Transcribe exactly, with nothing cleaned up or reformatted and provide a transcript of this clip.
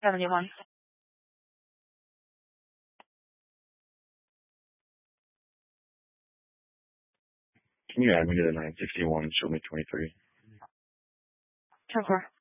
seventy-one. Can you add me to the nine sixty-one? Show me twenty-three. ten four.